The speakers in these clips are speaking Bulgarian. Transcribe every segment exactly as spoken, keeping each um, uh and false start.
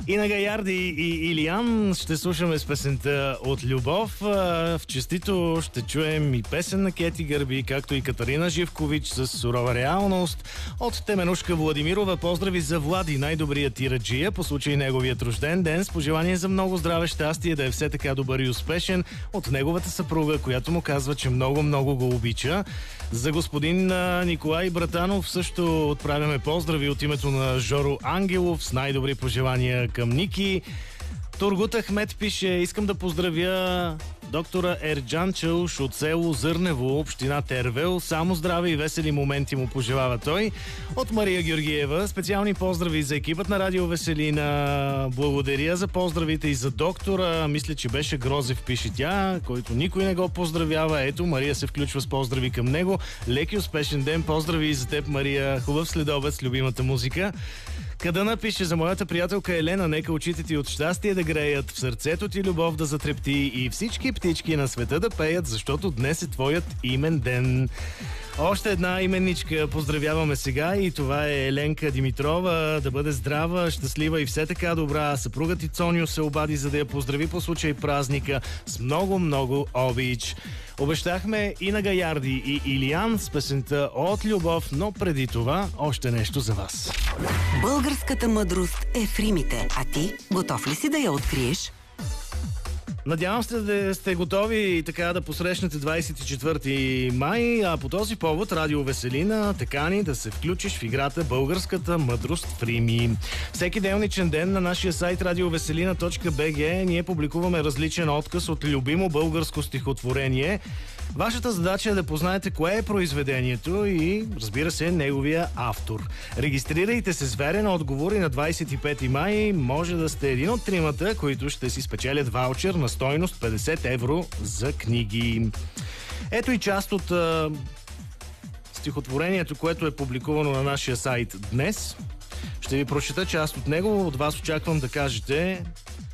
Ина Гаярди и Илиян ще слушаме с песента От любов. В честито ще чуем и песен на Кети Гърби, както и Катарина Живкович с Сурова реалност. От Теменушка Владимирова поздрави за Влади, най-добрият тираджия, по случай неговият рожден ден, с пожелание за много здраве, щастие, да е все така добър и успешен от неговата съпруга, която му казва, че много-много го обича. За господин Николай Братанов също отправяме поздрави от името на Жоро Ангелов с най-добри пожелания към Ники. Тургут Ахмед пише: искам да поздравя доктора Ерджан Чауш от село Зърнево, община Тервел. Само здраве и весели моменти му пожелава той. От Мария Георгиева специални поздрави за екипът на Радио Веселина. Благодаря за поздравите и за доктора. Мисля, че беше Грозев, пише тя, който никой не го поздравява. Ето, Мария се включва с поздрави към него. Лек и успешен ден. Поздрави и за теб, Мария. Хубав следобед с любимата музика. Кадъна пише: за моята приятелка Елена, нека очите ти от щастие да греят, в сърцето ти любов да затрепти и всички птички на света да пеят, защото днес е твоят имен ден. Още една именничка поздравяваме сега и това е Еленка Димитрова. Да бъде здрава, щастлива и все така добра. Съпругът ти Цонио се обади, за да я поздрави по случай празника с много-много обич. Обещахме и на Гаярди и Илиян с песента От любов, но преди това още нещо за вас. Българската мъдрост е в римите, а ти готов ли си да я откриеш? Надявам се да сте готови така да посрещнете двадесет и четвърти май, а по този повод Радио Веселина те кани да се включиш в играта Българската мъдрост в Рими. Всеки делничен ден на нашия сайт радиовеселина точка би джи ние публикуваме различен отказ от любимо българско стихотворение. Вашата задача е да познаете кое е произведението и, разбира се, неговия автор. Регистрирайте се с верен отговор и на двадесет и пети май може да сте един от тримата, които ще си спечелят ваучер на стойност петдесет евро за книги. Ето и част от а, стихотворението, което е публикувано на нашия сайт днес. Ще ви прочета част от него. От вас очаквам да кажете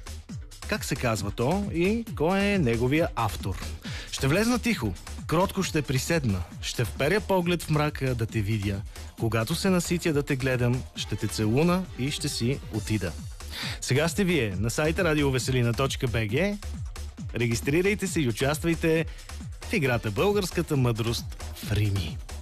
как се казва то и кой е неговия автор. Ще влезна тихо, кротко ще приседна, ще вперя поглед в мрака да те видя. Когато се наситя да те гледам, ще те целуна и ще си отида. Сега сте вие на сайта радиовеселина точка би джи. Регистрирайте се и участвайте в играта Българската мъдрост в Рими.